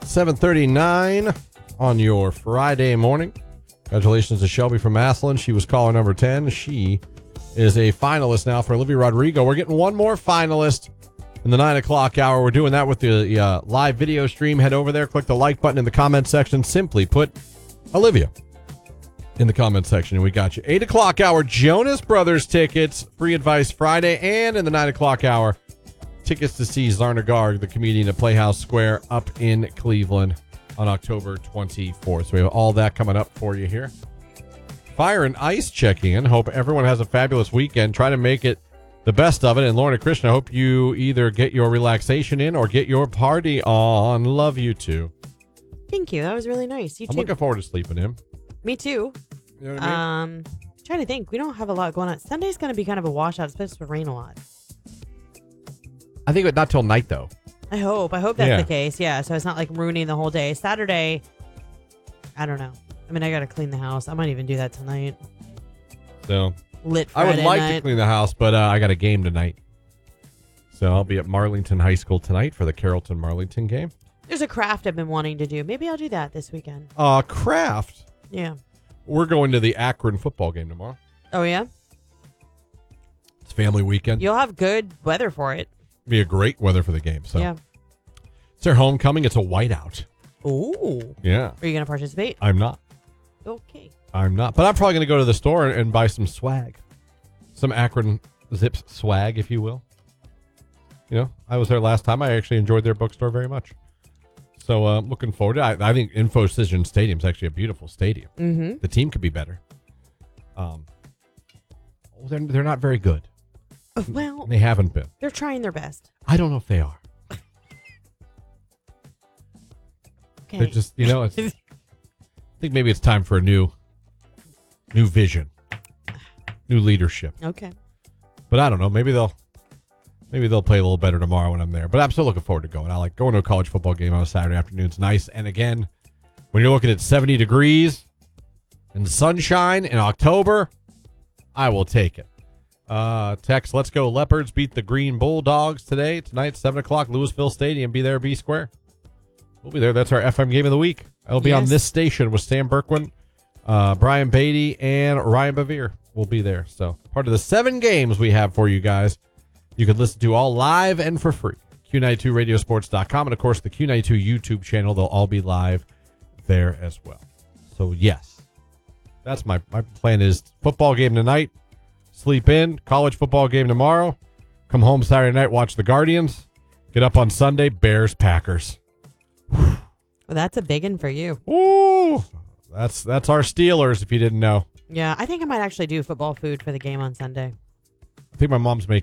7:39 on your Friday morning. Congratulations to Shelby from Massillon. She was caller number 10. She is a finalist now for Olivia Rodrigo. We're getting one more finalist in the 9 o'clock hour. We're doing that with the live video stream. Head over there, click the like button in the comment section. Simply put Olivia in the comment section, and we got you. 8 o'clock hour, Jonas Brothers tickets, Free Advice Friday, and in the 9 o'clock hour, tickets to see Zarna Garg, the comedian, at Playhouse Square up in Cleveland on October 24th. So we have all that coming up for you here. Fire and Ice checking in. Hope everyone has a fabulous weekend. Try to make it the best of it. And Lauren and Christian, I hope you either get your relaxation in or get your party on. Love you too. Thank you. That was really nice. You I'm too. looking forward to sleeping in. Me too. You know what I mean? Trying to think. We don't have a lot going on. Sunday's going to be kind of a washout. It's supposed to rain a lot. I think not till night though. I hope that's the case. Yeah. So it's not like ruining the whole day. Saturday, I don't know. I mean, I got to clean the house. I might even do that tonight. So Lit I would Friday like night. to clean the house, but I got a game tonight. So I'll be at Marlington High School tonight for the Carrollton-Marlington game. There's a craft I've been wanting to do. Maybe I'll do that this weekend. Craft. Yeah. We're going to the Akron football game tomorrow. Oh, yeah? It's family weekend. You'll have good weather for it. Be a great weather for the game. So Yeah. it's their homecoming. It's a whiteout. Ooh. Yeah. Are you going to participate? I'm not. Okay. I'm not. But I'm probably going to go to the store and buy some swag. Some Akron Zips swag, if you will. You know, I was there last time. I actually enjoyed their bookstore very much. So looking forward to it. I think InfoCision Stadium is actually a beautiful stadium. Mm-hmm. The team could be better. They're not very good. Well, They haven't been. they're trying their best. I don't know if they are. Okay. They're just, I think maybe it's time for a new vision, new leadership. Okay. But I don't know. Maybe they'll play a little better tomorrow when I'm there. But I'm still looking forward to going. I like going to a college football game on a Saturday afternoon. It's nice. And again, when you're looking at 70 degrees and sunshine in October, I will take it. Text, let's go Leopards beat the Green Bulldogs tonight, 7 o'clock, Louisville Stadium. Be there, be square. We'll be there. That's our FM game of the week. It'll be on this station with Sam Berkwin, Brian Beatty, and Ryan Bevere. We'll be there. So part of the 7 games we have for you guys. You can listen to all live and for free. Q92radiosports.com. And, of course, the Q92 YouTube channel. They'll all be live there as well. So, yes, that's my plan is football game tonight, sleep in, college football game tomorrow, come home Saturday night, watch the Guardians, get up on Sunday, Bears, Packers. Well, that's a big one for you. Ooh, that's our Steelers, if you didn't know. Yeah, I think I might actually do football food for the game on Sunday. I think my mom's